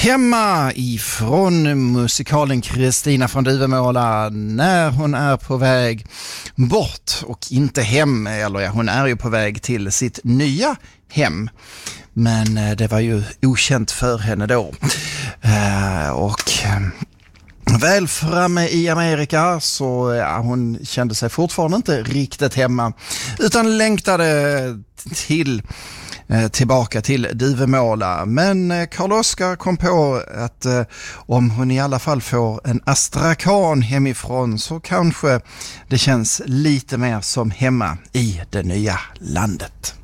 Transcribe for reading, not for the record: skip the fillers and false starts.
Hemma ifrån musikalen Kristina från Duvemåla när hon är på väg bort och inte hem, eller ja, hon är ju på väg till sitt nya hem. Men det var ju okänt för henne då. Och väl framme i Amerika så hon kände sig fortfarande inte riktigt hemma utan längtade tillbaka till Duvemåla. Men Carl-Oskar kom på att om hon i alla fall får en astrakan hemifrån så kanske det känns lite mer som hemma i det nya landet.